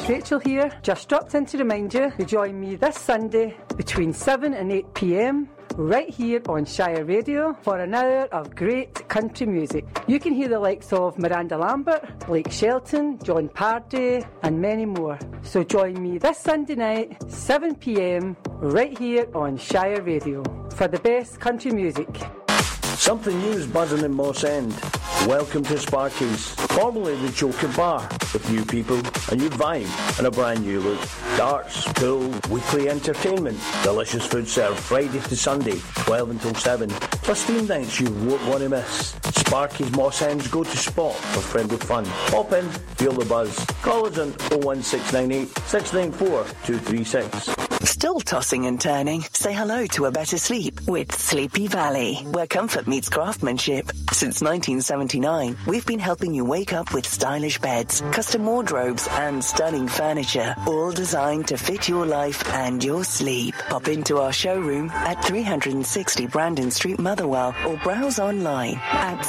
Rachel here. Just dropped in to remind you to join me this Sunday between 7 and 8 p.m. right here on Shire Radio for an hour of great country music. You can hear the likes of Miranda Lambert, Blake Shelton, John Pardee and many more. So join me this Sunday night, 7 p.m, right here on Shire Radio for the best country music. Something new is buzzing in Moss End. Welcome to Sparky's, formerly the Joker Bar, with new people, a new vibe and a brand new look. Darts, pool, weekly entertainment, delicious food served Friday to Sunday, 12 until 7, plus theme nights you won't want to miss. Sparky's Moss End's go-to spot for friendly fun. Pop in, feel the buzz. Call us on 01698 694 236. Still tossing and turning? Say hello to a better sleep with Sleepy Valley, where comfort meets craftsmanship. Since 1979, we've been helping you wake up with stylish beds, custom wardrobes and stunning furniture, all designed to fit your life and your sleep. Pop into our showroom at 360 Brandon Street, Motherwell, or browse online at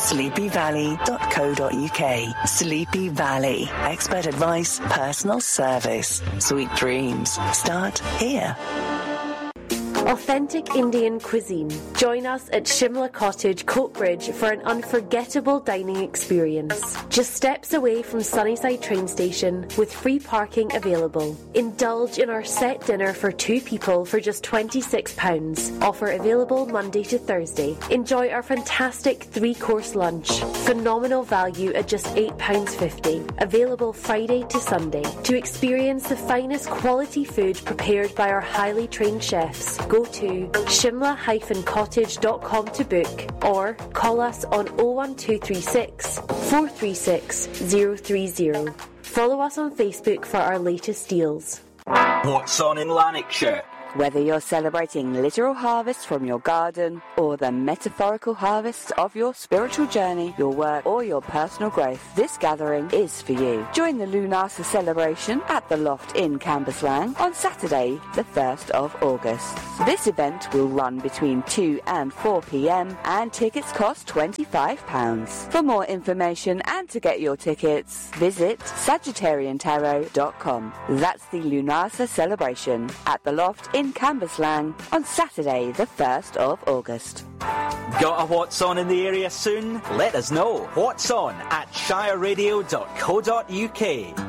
sleepyvalley.co.uk. Sleepy Valley. Expert advice, personal service. Sweet dreams start here. Authentic Indian cuisine. Join us at Shimla Cottage, Coatbridge for an unforgettable dining experience. Just steps away from Sunnyside train station with free parking available. Indulge in our set dinner for 2 people for just £26. Offer available Monday to Thursday. Enjoy our fantastic 3-course lunch. Phenomenal value at just £8.50. Available Friday to Sunday. To experience the finest quality food prepared by our highly trained chefs, go to shimla-cottage.com to book or call us on 01236 436 030. Follow us on Facebook for our latest deals. What's on in Lanarkshire? Whether you're celebrating literal harvest from your garden or the metaphorical harvest of your spiritual journey, your work or your personal growth, this gathering is for you. Join the Lunasa celebration at the Loft in Cambuslang on Saturday, the 1st of August. This event will run between 2 and 4 p.m. and tickets cost £25. For more information and to get your tickets, visit Sagittariantarot.com. That's the Lunasa celebration at the Loft in Cambuslang on Saturday, the 1st of August. Got a What's On in the area soon? Let us know. What's On at shireradio.co.uk.